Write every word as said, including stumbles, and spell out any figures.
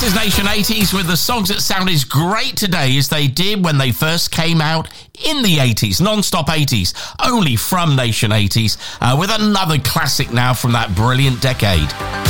is Nation eighties with the songs that sound as great today as they did when they first came out in the eighties. Non-stop eighties, only from Nation eighties, uh, with another classic now from that brilliant decade.